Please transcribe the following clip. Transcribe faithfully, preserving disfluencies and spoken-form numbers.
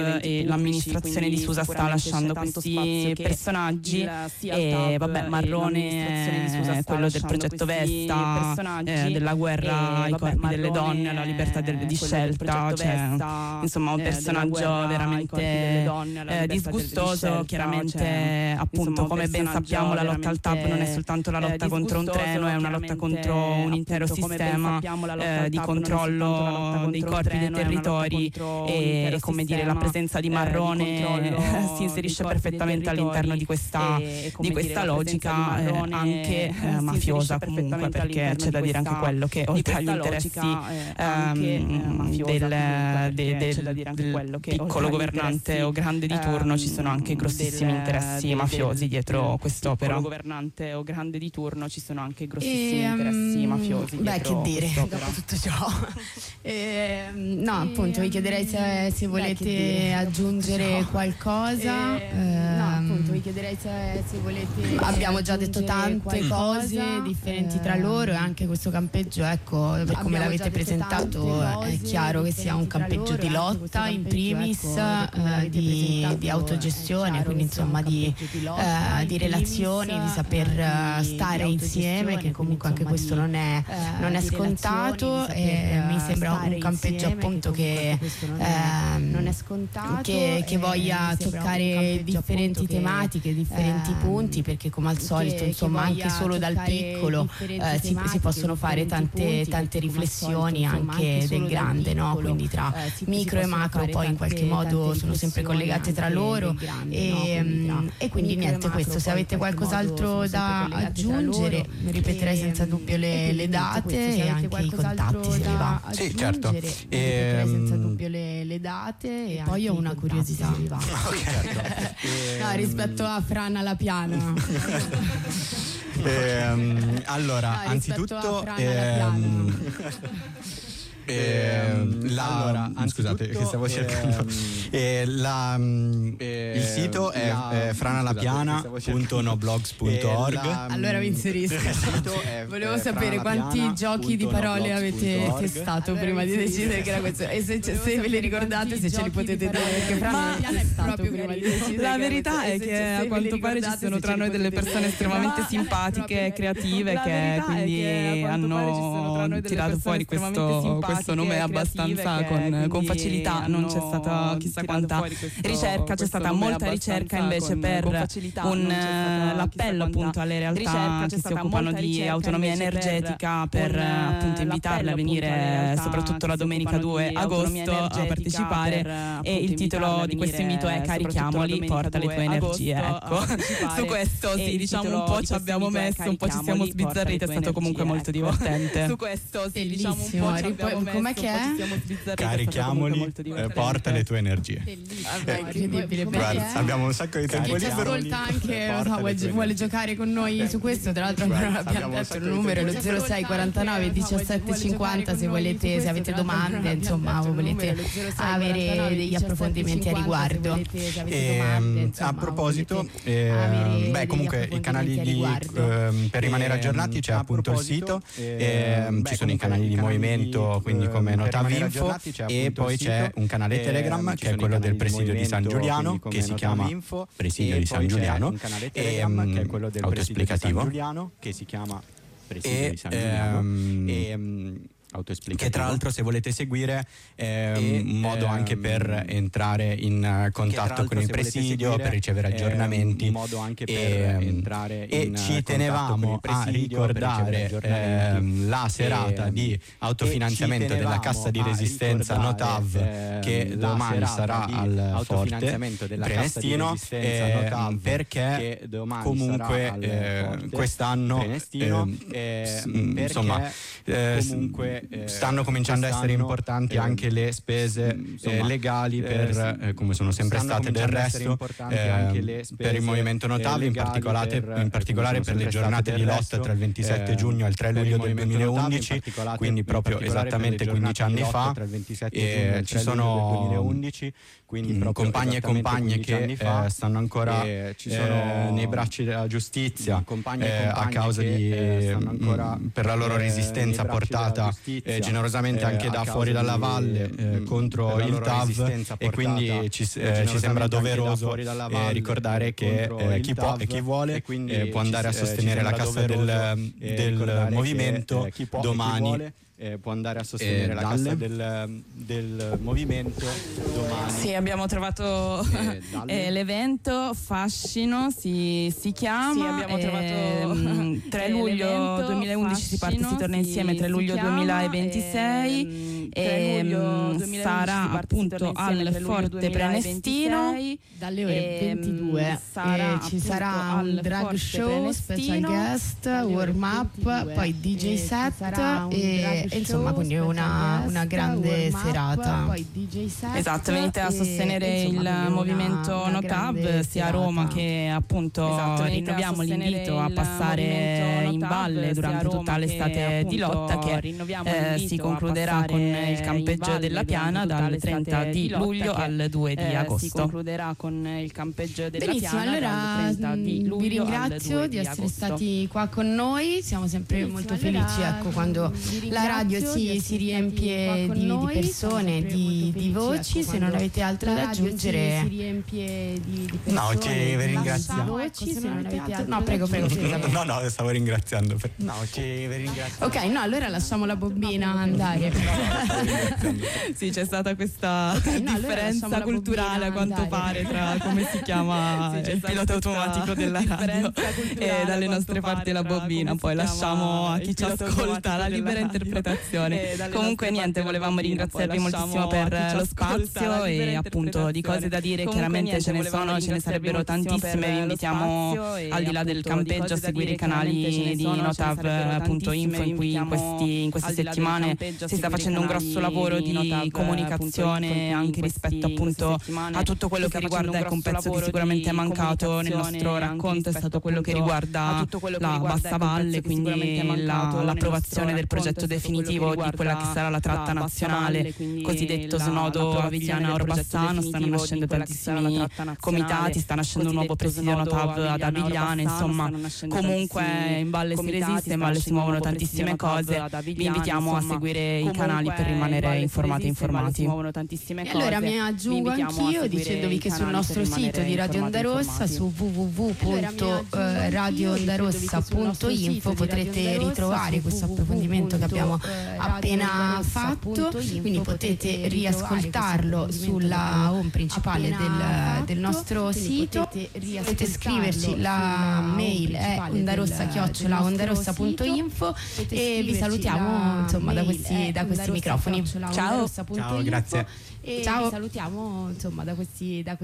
e l'amministrazione di Susa sta lasciando questi personaggi e vabbè, Marrone è quello del progetto Vesta, eh, della guerra ai corpi delle donne, alla libertà del, di scelta, cioè, insomma un personaggio veramente eh, disgustoso. Chiaramente appunto, come ben sappiamo, la lotta al T A P non è soltanto la lotta contro un treno, è una lotta contro un intero sistema eh, di controllo dei corpi dei territori e, come dire, la presenza di Marrone si inserisce perfettamente all'interno di questa, di questa logica eh, anche eh, mafiosa comunque, perché c'è da dire anche quello che oltre agli interessi ehm, del, de, de, del piccolo governante o grande di turno ci sono anche grossissimi interessi mafiosi dietro quest'opera. governante o grande di turno ci sono anche grossissimi e, interessi um, mafiosi dietro. Beh, che dire dopo tutto ciò. e, no, appunto, vi chiederei se, se volete beh, aggiungere qualcosa. E, ehm, no, appunto, vi chiederei se, se volete. Abbiamo già detto tante cose differenti tra loro e anche questo campeggio, ecco, per come l'avete presentato, è chiaro che sia un campeggio di lotta in primis, eh, di, di autogestione, quindi insomma di, eh, di relazioni, di saper uh, stare insieme, che comunque anche questo non è, non è scontato, e mi sembra un campeggio appunto che, ehm, che, che voglia toccare differenti tematiche, differenti punti, perché come al solito insomma anche solo dal piccolo eh, si, si possono fare tante, tante riflessioni anche del grande, no? Quindi tra micro e macro poi in qualche modo sono sempre collegate tra loro e, e quindi niente, questo, se avete qualcos'altro da aggiungere ripeterei senza dubbio le, le date e anche i contatti, se li va. Sì, certo. Ripeterei senza dubbio le, le date e poi ho una curiosità. No, rispetto a Fran alla Piana. ehm, allora, no, anzitutto ehm, Eh, la, allora, scusate, che stavo cercando. Eh, la, eh, il sito è eh, franalapiana punto noblogs punto org. Allora vi inserisco. Volevo sapere quanti giochi di parole avete testato prima di decidere che era questo. E se, se ve li ricordate, se ce li potete dire, perché Fran è testato prima di decidere. La verità è che a quanto pare ci sono tra noi delle persone estremamente simpatiche e creative che quindi hanno tirato fuori questo questo nome abbastanza con, con facilità. Non c'è stata chissà quanta ricerca, c'è stata molta ricerca invece per un l'appello appunto alle realtà che si occupano di autonomia energetica per appunto invitarle a venire soprattutto la domenica due agosto a partecipare, e il titolo di questo invito è Carichiamoli, porta le tue energie. Ecco, su questo sì, diciamo un po' ci abbiamo messo, un po' ci siamo sbizzarriti, è stato comunque molto divertente. Su questo sì, diciamo un po' ci abbiamo messo. Com'è che è? Carichiamoli, eh, porta le tue energie. Vabbè, incredibile. Guarda, abbiamo un sacco di tempo libero. Chi ci ascolta anche so, vuole, vuole giocare con noi su questo, tra l'altro ancora non abbiamo detto il numero, lo zero sei quarantanove diciassette cinquanta, se volete, se avete domande, insomma, o volete avere degli approfondimenti a riguardo. E, a proposito, eh, beh, comunque i canali di, eh, per rimanere aggiornati c'è appunto il sito, eh, ci sono i canali di movimento, quindi come Notav'Info, e poi c'è un canale Telegram che è quello del Presidio di San Giuliano, che si chiama Presidio di San Giuliano, e autoesplicativo, che si chiama Presidio di San Giuliano, che tra l'altro, se volete seguire, è un modo anche per entrare in contatto con il presidio, per ricevere aggiornamenti, un modo anche per entrare e ci tenevamo a ricordare ehm, la serata di autofinanziamento della Cassa di Resistenza Notav, che domani sarà al Forte Prenestino, eh, perché comunque eh, quest'anno eh, insomma eh, comunque stanno cominciando a essere importanti anche le spese eh, legali per, eh, come sono sempre state del resto, eh, per il movimento Notav, in particolare, in particolare per le giornate di lotta tra il ventisette giugno e il tre luglio del duemilaundici, quindi proprio esattamente quindici anni fa, e ci sono compagni e compagne che eh, stanno ancora eh, nei bracci della giustizia eh, a causa di, eh, per la loro resistenza portata eh, generosamente anche da fuori dalla valle eh, contro il T A V, e quindi ci, eh, ci sembra doveroso eh, ricordare che eh, chi può e chi vuole eh, può andare a sostenere la cassa del, del movimento domani. Eh, può andare a sostenere eh, la cassa del, del movimento domani. Sì, abbiamo trovato eh, l'evento Fascino si, si chiama. Sì, abbiamo trovato eh, tre luglio duemilaundici si parte, si torna insieme tre luglio duemilaventisei e, e sarà appunto al Forte Prenestino dalle ore ventidue. Sarà, e ci sarà un drag show, special guest, warm up, poi D J set e E insomma, quindi una, una grande serata. Poi D J set, esatto, venite a sostenere e, insomma, il movimento No Tab sia a Roma che appunto esatto, rinnoviamo l'invito a passare in valle durante tutta l'estate di lotta che eh, si concluderà con il campeggio della Piana dal trenta di luglio al due di agosto. Si concluderà con il campeggio della Benissimo, Piana allora dal trenta di luglio vi ringrazio di essere stati qua con noi, siamo sempre molto felici, ecco, quando la radio si, si riempie di, di persone, di, di voci. Se non avete altro da aggiungere, no, ci vi ringraziamo. No, prego, prego. No, no, stavo ringraziando. No, ci vi ringraziamo. Ok, no, allora lasciamo la bobina andare. Sì, c'è stata questa okay, no, differenza allora culturale a quanto pare tra come si chiama sì, il pilota automatico della radio e dalle nostre parti la bobina. Poi lasciamo a chi ci ascolta la libera interpretazione. Eh, Comunque niente, volevamo ringraziarvi moltissimo per lo spazio e appunto di cose da dire. Comunque, chiaramente niente, ce ne sono, ce ne sarebbero tantissime. Vi invitiamo al di là del campeggio a seguire i canali di notav punto info in cui in, questi, in queste settimane si sta facendo un grosso lavoro di comunicazione anche rispetto appunto a tutto quello che riguarda, ecco, un pezzo che sicuramente è mancato nel nostro racconto è stato quello che riguarda la Bassa Valle, quindi la, l'approvazione del progetto definitivo di quella che sarà la tratta nazionale, cosiddetto snodo Avigliana-Orbassano. Stanno nascendo tantissimi comitati, sta nascendo un nuovo presidio Notav ad Avigliana, insomma comunque in valle si resiste, in valle si muovono tantissime cose. Vi invitiamo a seguire i canali per rimanere informati e informati. E allora mi aggiungo anch'io dicendovi che sul nostro sito di Radio Onda Rossa, su w w w punto radio onda rossa punto info, potrete ritrovare questo approfondimento che abbiamo appena fatto, quindi potete riascoltarlo sulla home principale del, del nostro sito. Potete scriverci, la mail è ondarossa chiocciola ondarossa punto info e vi salutiamo insomma da questi, da questi microfoni. Ciao. Ciao, grazie. E Ciao. Vi salutiamo insomma da questi, da questi